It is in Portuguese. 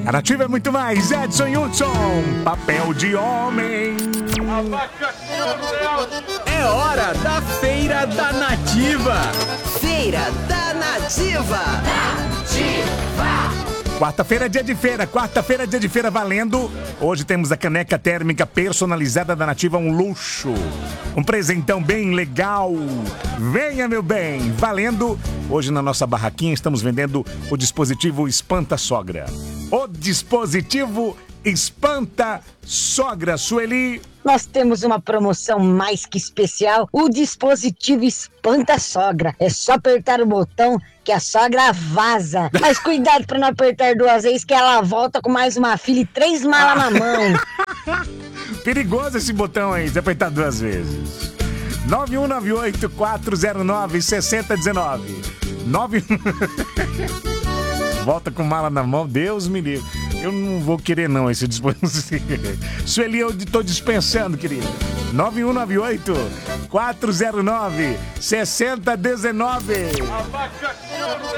A Nativa é muito mais. Edson Hudson, papel de homem. É hora da Feira da Nativa. Feira da Nativa. Quarta-feira é dia de feira, quarta-feira é dia de feira valendo. Hoje temos a caneca térmica personalizada da Nativa, um luxo. Um presentão bem legal. Venha, meu bem, valendo. Hoje na nossa barraquinha estamos vendendo o dispositivo Espanta Sogra. O dispositivo Espanta Sogra, Sueli. Nós temos uma promoção mais que especial, o dispositivo Espanta Sogra. É só apertar o botão que a sogra vaza. Mas cuidado para não apertar 2 vezes, que ela volta com mais uma filha e 3 malas na mão. Perigoso esse botão aí, de apertar 2 vezes. 9198-409-6019. 91... Volta com mala na mão, Deus me livre. Eu não vou querer não esse dispositivo. Sueli, eu tô dispensando, querido. 9198-409-6019.